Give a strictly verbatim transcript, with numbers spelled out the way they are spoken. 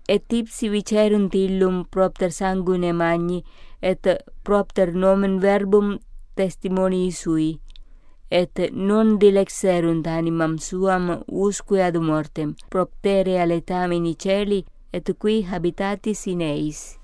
et ipsi vicerunt illum propter sanguine magni, et propter nomen verbum testimoni sui, et non dilexerunt animam suam usque ad mortem, proptere aletamen celi, et qui habitatis in eis.